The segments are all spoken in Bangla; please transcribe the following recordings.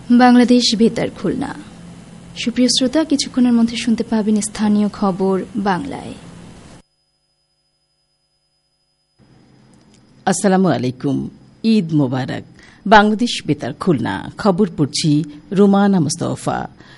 বাংলাদেশ বেতার খুলনা। সুপ্রিয় শ্রোতা, কিছুক্ষণের মধ্যে শুনতে পাবেন স্থানীয় খবর বাংলায়। আসসালামু আলাইকুম, ঈদ মোবারক। বাংলাদেশ বেতার খুলনা, খবর পড়ছি রুমানা মুস্তফা।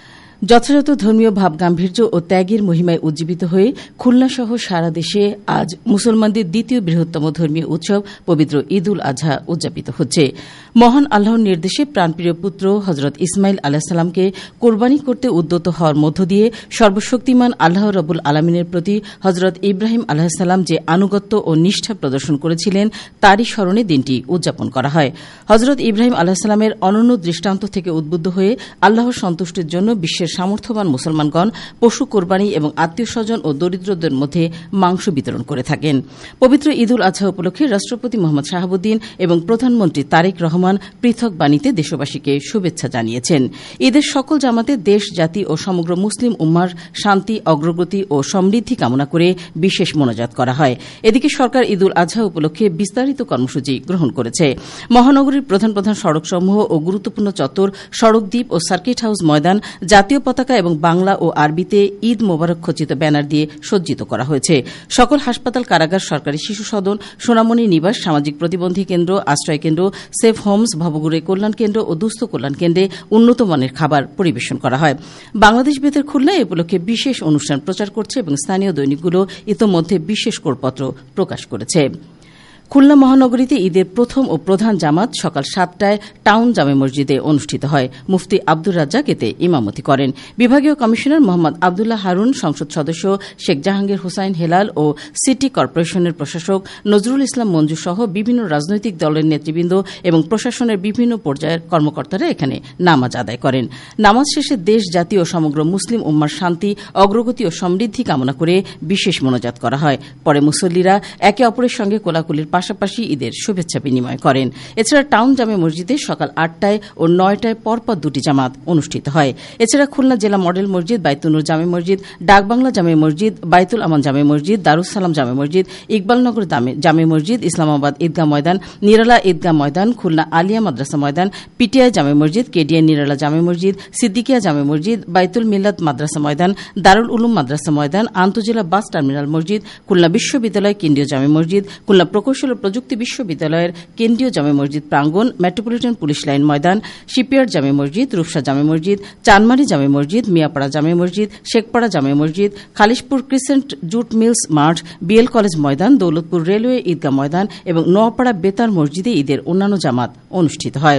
যথাযথ ধর্মীয় ভাবগাম্ভীর্য ও ত্যাগের মহিমায় উজ্জীবিত হয়ে খুলনাসহ সারা দেশে আজ মুসলমানদের দ্বিতীয় বৃহত্তম ধর্মীয় উৎসব পবিত্র ঈদ উল আজহা উদযাপিত হচ্ছে। মহান আল্লাহর নির্দেশে প্রাণপ্রিয় পুত্র হজরত ইসমাইল আলাহিসাল্লামকে কোরবানি করতে উদ্যত হওয়ার মধ্য দিয়ে সর্বশক্তিমান আল্লাহ রব্বুল আলমিনের প্রতি হজরত ইব্রাহিম আলাহিসাল্লাম যে আনুগত্য ও নিষ্ঠা প্রদর্শন করেছিলেন তারই স্মরণে দিনটি উদযাপন করা হয়। হজরত ইব্রাহিম আলাহিসাল্লামের অনন্য দৃষ্টান্ত থেকে উদ্বুদ্ধ হয়ে আল্লাহর সন্তুষ্টির জন্য বিশ্বের সামর্থ্যবান মুসলমানগণ পশু কোরবানি এবং আত্মীয় স্বজন ও দরিদ্রদের মধ্যে মাংস বিতরণ করে থাকেন। পবিত্র ঈদ উল আজহা উপলক্ষে রাষ্ট্রপতি মোহাম্মদ শাহাবুদ্দিন এবং প্রধানমন্ত্রী তারেক রহমান পৃথক বাণীতে দেশবাসীকে শুভেচ্ছা জানিয়েছেন। ঈদের সকল জামাতে দেশ, জাতি ও সমগ্র মুসলিম উম্মার শান্তি, অগ্রগতি ও সমৃদ্ধি কামনা করে বিশেষ মোনাজাত করা হয়। এদিকে সরকার ঈদ উল আজহা উপলক্ষে বিস্তারিত কর্মসূচি গ্রহণ করেছে। মহানগরীর প্রধান প্রধান সড়কসমূহ ও গুরুত্বপূর্ণ চত্বর, সড়ক দ্বীপ ও সার্কিট হাউস ময়দান জাতীয় পতাকা এবং বাংলা ও আরবিতে ঈদ মোবারক খচিত ব্যানার দিয়ে সজ্জিত করা হয়েছে। সকল হাসপাতাল, কারাগার, সরকারি শিশু সদন, সোনামণি নিবাস, সামাজিক প্রতিবন্ধী কেন্দ্র, আশ্রয় কেন্দ্র, সেফ হোমস, ভবঘুরে কল্যাণ কেন্দ্র ও দুস্থ কল্যাণ কেন্দ্রে উন্নত মানের খাবার পরিবেশন করা হয়। বাংলাদেশ বেতার খুলনা এ উপলক্ষে বিশেষ অনুষ্ঠান প্রচার করছে এবং স্থানীয় দৈনিকগুলো ইতোমধ্যে বিশেষ করপত্র প্রকাশ করেছে। খুলনা মহানগরীতে ঈদের প্রথম ও প্রধান জামাত সকাল 7টায় টাউন জামে মসজিদে অনুষ্ঠিত হয়। মুফতি আব্দুর রাজ্জাক এতে ইমামতি করেন। বিভাগীয় কমিশনার মোহাম্মদ আবদুল্লাহ হারুন, সংসদ সদস্য শেখ জাহাঙ্গীর হুসাইন হেলাল ও সিটি কর্পোরেশনের প্রশাসক নজরুল ইসলাম মঞ্জু সহ বিভিন্ন রাজনৈতিক দলের নেতৃবৃন্দ এবং প্রশাসনের বিভিন্ন পর্যায়ের কর্মকর্তারা এখানে নামাজ আদায় করেন। নামাজ শেষে দেশ, জাতি ও সমগ্র মুসলিম উম্মার শান্তি, অগ্রগতি ও সমৃদ্ধি কামনা করে বিশেষ মোনাজাত করা হয়। পরে মুসল্লিরা একে অপরের সঙ্গে কোলাকুলির পাশাপাশি ঈদের শুভেচ্ছা বিনিময় করেন। এছাড়া টাউন জামে মসজিদে সকাল 8টায় ও 9টায় পরপর দুটি জামাত অনুষ্ঠিত হয়। এছাড়া খুলনা জেলা মডেল মসজিদ, বাইতুন্নুর জামে মসজিদ, ডাকবাংলা জামে মসজিদ, বাইতুল আমান জামে মসজিদ, দারুসালাম জামে মসজিদ, ইকবালনগর জামে মসজিদ, ইসলামাবাদ ঈদগাহ ময়দান, নিরালা ঈদগাহ ময়দান, খুলনা আলিয়া মাদ্রাসা ময়দান, পিটিআই জামে মসজিদ, কেডিএন নিরালা জামে মসজিদ, সিদ্দিকিয়া জামে মসজিদ, বাইতুল মিল্লাত মাদ্রাসা ময়দান, দারুল উলুম মাদ্রাসা ময়দান, আন্তজেলা বাস টার্মিনাল মসজিদ, খুলনা বিশ্ববিদ্যালয় কেন্দ্রীয় জামে মসজিদ, খুলনা প্রকৌশল প্রযুক্তি বিশ্ববিদ্যালয়ের কেন্দ্রীয় জামে মসজিদ প্রাঙ্গণ, মেট্রোপলিটন পুলিশ লাইন ময়দান, শিপইয়ার্ড জামে মসজিদ, রূপসা জামে মসজিদ, চানমারি জামে মসজিদ, মিয়াপাড়া জামে মসজিদ, শেখপাড়া জামে মসজিদ, খালিশপুর ক্রিসেন্ট জুট মিলস মাঠ, বিএল কলেজ ময়দান, দৌলতপুর রেলওয়ে ঈদগাহ ময়দান এবং নোয়াপাড়া বেতার মসজিদে ঈদের অন্যান্য জামাত অনুষ্ঠিত হয়।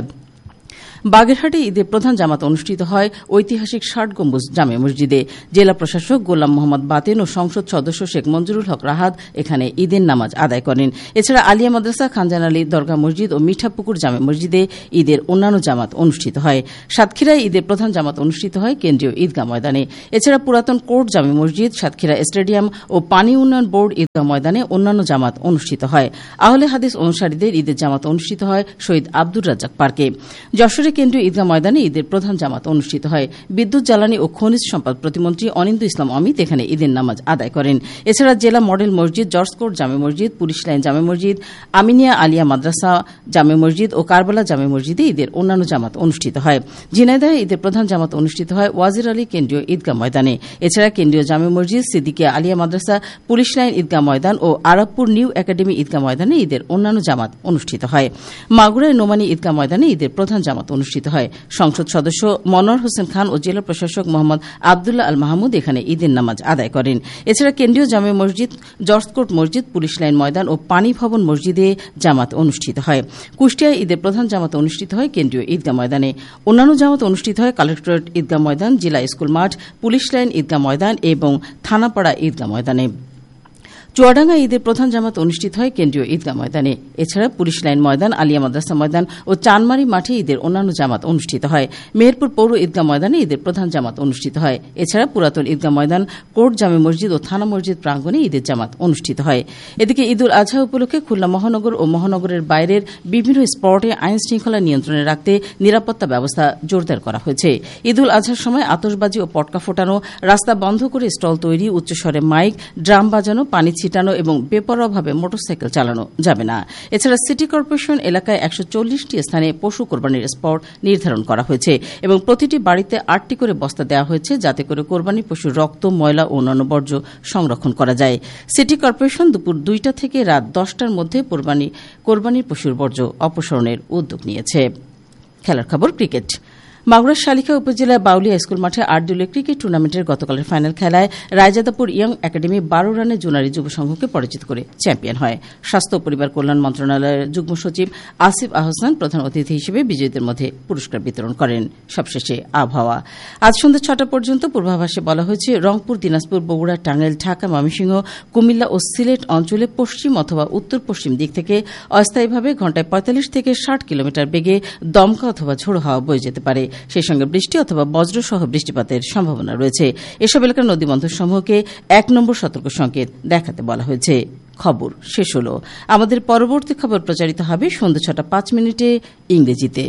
বাগেরহাটে ঈদের প্রধান জামাত অনুষ্ঠিত হয় ঐতিহাসিক ৬০ গম্বুজ জামে মসজিদে। জেলা প্রশাসক গোলাম মোহাম্মদ বাতেন ও সংসদ সদস্য শেখ মঞ্জুরুল হক রাহাত এখানে ঈদের নামাজ আদায় করেন। এছাড়া আলিয়া মাদ্রাসা, খানজান আলী দরগা মসজিদ ও মিঠাপুকুর জামে মসজিদে ঈদের অন্যান্য জামাত অনুষ্ঠিত হয়। সাতক্ষীরায় ঈদের প্রধান জামাত অনুষ্ঠিত হয় কেন্দ্রীয় ঈদগাহ ময়দানে। এছাড়া পুরাতন কোর্ট জামে মসজিদ, সাতক্ষীরা স্টেডিয়াম ও পানি উন্নয়ন বোর্ড ঈদগাহ ময়দানে অন্যান্য জামাত অনুষ্ঠিত হয়। আহলে হাদিস অনুসারীদের ঈদের জামাত অনুষ্ঠিত হয় শহীদ আব্দুর রাজ্জাক পার্কে। যশোরে কেন্দ্রীয় ঈদগাহ ময়দানে ঈদের প্রধান জামাত অনুষ্ঠিত হয়। বিদ্যুৎ, জ্বালানি ও খনিজ সম্পদ প্রতিমন্ত্রী অনিন্দু ইসলাম অমিত এখানে ঈদের নামাজ আদায় করেন। এছাড়া জেলা মডেল মসজিদ, জর্জ কোর্ট জামে মসজিদ, পুলিশ লাইন জামে মসজিদ, আমিনিয়া আলিয়া মাদ্রাসা জামে মসজিদ ও কারবালা জামে মসজিদে ঈদের অন্যান্য জামাত অনুষ্ঠিত হয়। ঝিনাইদহে ঈদের প্রধান জামাত অনুষ্ঠিত হয় ওয়াজির আলী কেন্দ্রীয় ঈদগাহ ময়দানে। এছাড়া কেন্দ্রীয় জামে মসজিদ, সিদ্দিকিয়া আলিয়া মাদ্রাসা, পুলিশ লাইন ঈদগাহ ময়দান ও আরবপুর নিউ একাডেমি ঈদগাহ ময়দানে ঈদের অন্যান্য জামাত অনুষ্ঠিত হয়। মাগুরায় নোমানী ঈদগাহ ময়দানে ঈদের প্রধান জামাত অনুষ্ঠিত হয়। সংসদ সদস্য মনোয়ার হোসেন খান ও জেলা প্রশাসক মোহাম্মদ আবদুল্লাহ আল মাহমুদ এখানে ঈদের নামাজ আদায় করেন। এছাড়া কেন্দ্রীয় জামে মসজিদ, জর্জ কোর্ট মসজিদ, পুলিশ লাইন ময়দান ও পানি ভবন মসজিদে জামাত অনুষ্ঠিত হয়। কুষ্টিয়ায় ঈদের প্রধান জামাত অনুষ্ঠিত হয় কেন্দ্রীয় ঈদগাহ ময়দানে। অন্যান্য জামাত অনুষ্ঠিত হয় কালেক্টরেট ঈদগাহ ময়দান, জেলা স্কুল মাঠ, পুলিশ লাইন ঈদগাহ ময়দান এবং থানাপাড়া ঈদগাহ ময়দানে। চুয়াডাঙ্গা ঈদের প্রধান জামাত অনুষ্ঠিত হয় কেন্দ্রীয় ঈদগাহ ময়দানে। এছাড়া পুলিশ লাইন ময়দান, আলিয়া মাদ্রাসা ময়দান ও চানমারি মাঠে ঈদের অন্যান্য জামাত অনুষ্ঠিত হয়। মেহেরপুর পৌর ঈদগাহ ময়দানে ঈদের প্রধান জামাত অনুষ্ঠিত হয়। এছাড়া পুরাতন ঈদগাহ ময়দান, কোর্ট জামে মসজিদ ও থানা মসজিদ প্রাঙ্গণে ঈদের জামাত অনুষ্ঠিত হয়। এদিকে ঈদ উল আজহা উপলক্ষে খুলনা মহানগর ও মহানগরের বাইরের বিভিন্ন স্পটে আইন শৃঙ্খলা নিয়ন্ত্রণে রাখতে নিরাপত্তা ব্যবস্থা জোরদার করা হয়েছে। ঈদ উল আজহার সময় আতশবাজি ও পটকা ফোটানো, রাস্তা বন্ধ করে স্টল তৈরি, উচ্চস্বরে মাইক, ড্রাম বাজানো, পানি ছিটানো এবং বেপরোয়াভাবে মোটরসাইকেল চালানো যাবে না। এছাড়া সিটি কর্পোরেশন এলাকায় 140টি স্থানে পশু কোরবানির স্পট নির্ধারণ করা হয়েছে এবং প্রতিটি বাড়িতে 8টি করে বস্তা দেওয়া হয়েছে, যাতে করে কোরবানি পশুর রক্ত, ময়লা ও অন্যান্য বর্জ্য সংরক্ষণ করা যায়। সিটি কর্পোরেশন দুপুর 2টা থেকে রাত 10টার মধ্যে কোরবানির পশুর বর্জ্য অপসারণের উদ্যোগ নিয়েছে। খেলার খবর, ক্রিকেট। মাগুরার শালিখা উপজেলার বাউলিয়া স্কুল মাঠে 8 দলীয় ক্রিকেট টুর্নামেন্টের গতকালের ফাইনাল খেলায় রায়জাদাপুর ইয়ং একাডেমি 12 রানে জুনারি যুব সংঘকে পরাজিত করে চ্যাম্পিয়ন হয়। স্বাস্থ্য ও পরিবার কল্যাণ মন্ত্রণালয়ের যুগ্ম সচিব আসিফ আহসান প্রধান অতিথি হিসেবে বিজয়ীদের মধ্যে পুরস্কার বিতরণ করেন। সবশেষে আবহাওয়া। আজ সন্ধ্যা 6টা পর্যন্ত পূর্বাভাসে বলা হয়েছে রংপুর, দিনাজপুর, বগুড়া, টাঙ্গাইল, ঢাকা, ময়মনসিংহ, কুমিল্লা ও সিলেট অঞ্চলে পশ্চিম অথবা উত্তর পশ্চিম দিক থেকে অস্থায়ীভাবে ঘণ্টায় 45 থেকে 60 কিলোমিটার বেগে দমকা অথবা ঝোড়ো হাওয়া বয়ে যেতে পারে। সেই সঙ্গে বৃষ্টি অথবা বজ্রসহ বৃষ্টিপাতের সম্ভাবনা রয়েছে। এসব এলাকার নদীবন্দরসমূহকে 1 নম্বর সতর্ক সংকেত দেখাতে বলা হয়েছে। খবর শেষ হল। আমাদের পরবর্তী খবর প্রচারিত হবে সন্ধ্যা 6টা 5 মিনিটে ইংরেজিতে।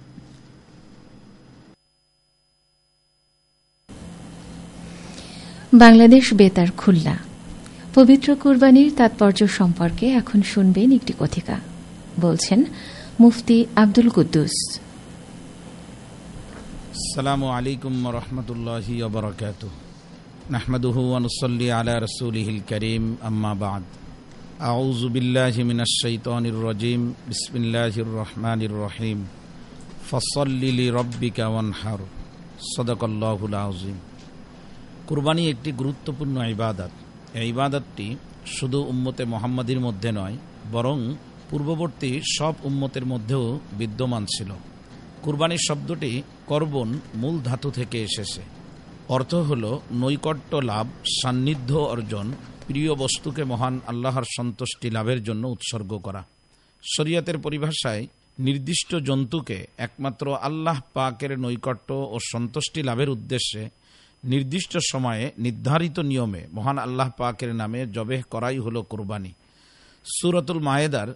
বাংলাদেশ বেতার খুলনা পবিত্র কুরবানির তাৎপর্য সম্পর্কে এখন শুনবেন একটি কথিকা। বলছেন মুফতি আব্দুল কুদ্দুস। আসসালামু আলাইকুম ওয়া রাহমাতুল্লাহি ওয়া বারাকাতুহু। নাহমাদুহু ওয়া নুসাল্লি আলা রাসূলিহিল কারীম, আম্মা বা'দ। আউযু বিল্লাহি মিনাশ শাইতানির রাজীম। বিসমিল্লাহির রহমানির রহিম। ফাসাল্লি লিরাব্বিকা ওয়ানহার। সাদাকাল্লাহুল আযীম। কুরবানি একটি গুরুত্বপূর্ণ ইবাদত। এই ইবাদতটি শুধু উম্মতে মুহাম্মাদীর মধ্যে নয়, বরং পূর্ববর্তী সব উম্মতের মধ্যেও বিদ্যমান ছিল। কুরবানি শব্দটি কর্বন মূল ধাতু থেকে এসেছে। অর্থ হল নৈকট্য লাভ, সান্নিধ্য অর্জন, প্রিয় বস্তুকে মহান আল্লাহর সন্তুষ্টি লাভের জন্য উৎসর্গ করা। শরিয়াতের পরিভাষায় নির্দিষ্ট জন্তুকে একমাত্র আল্লাহ পাকের নৈকট্য ও সন্তুষ্টি লাভের উদ্দেশ্যে নির্দিষ্ট সময়ে নির্ধারিত নিয়মে মহান আল্লাহ পাকের নামে জবেহ করাই হল কুরবানি। সূরাতুল মায়েদার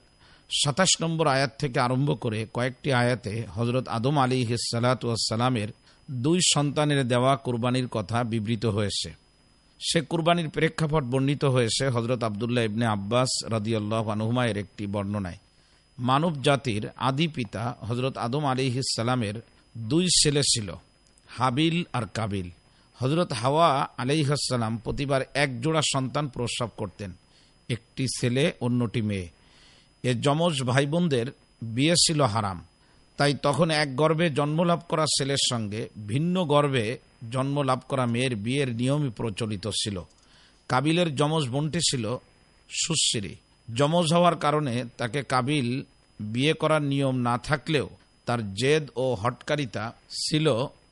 27 নম্বর আয়াত থেকে আরম্ভ করে কয়েকটি আয়াতে হযরত আদম আলাইহিস সালাতু ওয়াস সালামের 2 সন্তানের দেওয়া কুরবানির কথা বিবৃত হয়েছে। সে কুরবানির প্রেক্ষাপট বর্ণিত হয়েছে হযরত আব্দুল্লাহ ইবনে আব্বাস রাদিয়াল্লাহু আনহুমা এর একটি বর্ণনায়। মানব জাতির আদি পিতা হযরত আদম আলাইহিস সালামের 2 ছেলে ছিল, হাবিল আর কাবিল। হযরত হাওয়া আলাইহিস সালাম প্রতিবার এক জোড়া সন্তান প্রসব করতেন, একটি ছেলে অন্যটি মেয়ে। এ যমজ ভাই বোনদের বিয়ে ছিল হারাম, তাই তখন এক গর্ভে জন্মলাভ করা ছেলের সঙ্গে ভিন্ন গর্ভে জন্মলাভ করা মেয়ের বিয়ের নিয়মই প্রচলিত ছিল। কাবিলের যমজ বোনটি ছিল সুশ্রী। যমজ হওয়ার কারণে তাকে কাবিল বিয়ে করার নিয়ম না থাকলেও তার জেদ ও হটকারিতা ছিল,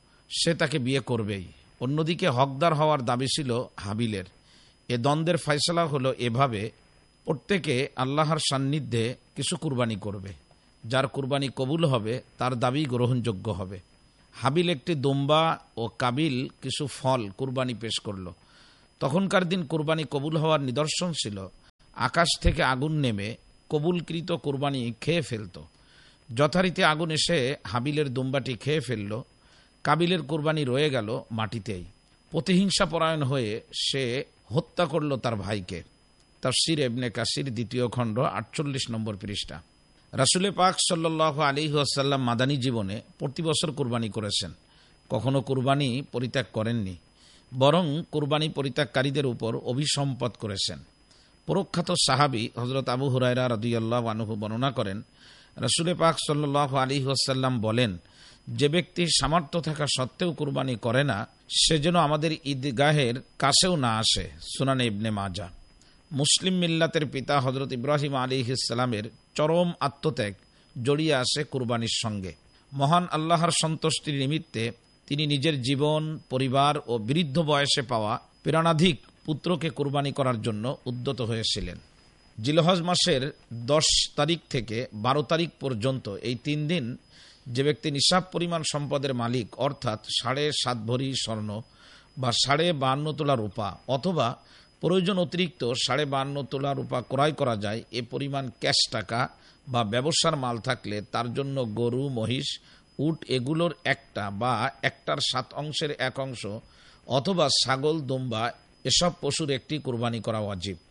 সে তাকে বিয়ে করবেই। অন্যদিকে হকদার হওয়ার দাবি ছিল হাবিলের। এ দ্বন্দ্বের ফয়সালা হলো এভাবে, প্রত্যেকে আল্লাহর সান্নিধ্যে কিছু কুরবানি করবে। যার কুরবানি কবুল হবে তার দাবি গ্রহণযোগ্য হবে। হাবিল একটি দুম্বা ও কাবিল কিছু ফল কুরবানি পেশ করল। তখনকার দিন কুরবানি কবুল হওয়ার নিদর্শন ছিল আকাশ থেকে আগুন নেমে কবুলকৃত কুরবানি খেয়ে ফেলত। যথারীতি আগুন এসে হাবিলের দুম্বাটি খেয়ে ফেলল। কাবিলের কুরবানি রয়ে গেল মাটিতেই। প্রতিহিংসা পরায়ণ হয়ে সে হত্যা করল তার ভাইকে। তাফসীর ইবনে কাসির 2য় খণ্ড 48 নম্বর পৃষ্ঠা। রাসূল পাক সাল্লাল্লাহু আলাইহি ওয়াসাল্লাম মাদানী জীবনে প্রতি বছর কুরবানি করেছেন, কখনো কুরবানি পরিত্যাগ করেননি, বরং কুরবানি পরিত্যাগকারীদের উপর অভিসম্পাত করেছেন। প্রখ্যাত সাহাবী হযরত আবু হুরায়রা রাদিয়াল্লাহু আনহু বর্ণনা করেন, রাসূল পাক সাল্লাল্লাহু আলাইহি ওয়াসাল্লাম বলেন, যে ব্যক্তি সামর্থ্য থাকা সত্ত্বেও কুরবানি করে না, সে যেন আমাদের ঈদগাহের কাছেও না আসে। সুনানে ইবনে মাজাহ। মুসলিম মিল্লাতের পিতা হযরত ইব্রাহিম আলাইহিস সালামের চরম আত্মত্যাগ জড়িয়ে আসে কুরবানির সঙ্গে। মহান আল্লাহর সন্তুষ্টির নিমিত্তে তিনি নিজের জীবন, পরিবার ও বৃদ্ধ বয়সে পাওয়া প্রাণাধিক পুত্রকে কুরবানি করার জন্য উদ্যত হয়েছিলেন। জিলহজ মাসের 10 তারিখ থেকে 12 তারিখ পর্যন্ত এই 3 দিন যে ব্যক্তি নিসাব পরিমাণ সম্পদের মালিক, অর্থাৎ 7.5 ভরি স্বর্ণ বা 52.5 তোলা রূপা, অথবা প্রয়োজন অতিরিক্ত 52.5 তোলা রূপা ক্রয় করা যায় এ পরিমাণ ক্যাশ টাকা বা ব্যবসার মাল থাকলে তার জন্য গরু, মহিষ, উট এগুলোর একটা বা একটার 7 অংশের 1 অংশ অথবা ছাগল, দুম্বা এসব পশুর একটি কুরবানি করা ওয়াজিব।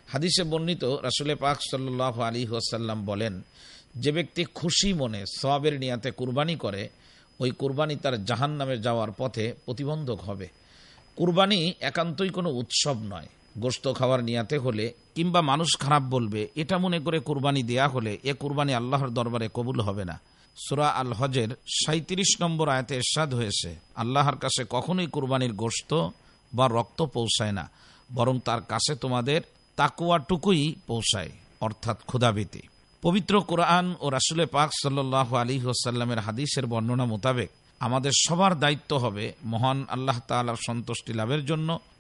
হাদিসে বর্ণিত রাসূল পাক সাল্লাল্লাহু আলাইহি ওয়াসাল্লাম বলেন, যে ব্যক্তি খুশি মনে সওয়াবের নিয়াতে কুরবানি করে, ওই কুরবানি তার জাহান্নামে যাওয়ার পথে প্রতিবন্ধক হবে। কুরবানি একান্তই কোনো উৎসব নয়। গোশত খাওয়ার নিয়াতে হলে কিংবা মানুষ খারাপ বলবে এটা মনে করে কুরবানি দেয়া হলে এ কুরবানি আল্লাহর দরবারে কবুল হবে না। সূরা আল হজের 37 নম্বর আয়াতে ইরশাদ হয়েছে, আল্লাহর কাছে কখনোই কুরবানির গোশত বা রক্ত পৌঁছায় না, বরং তার কাছে তোমাদের তাকওয়াটুকুই পৌঁছায়, অর্থাৎ ক্ষুধাভীতি। পবিত্র কোরআন ও রাসূল পাক সাল্লাল্লাহু আলাইহি ওয়াসাল্লামের হাদিসের বর্ণনা মোতাবেক আমাদের সবার দায়িত্ব হবে মহান আল্লাহ তাআলার সন্তুষ্টি লাভের জন্য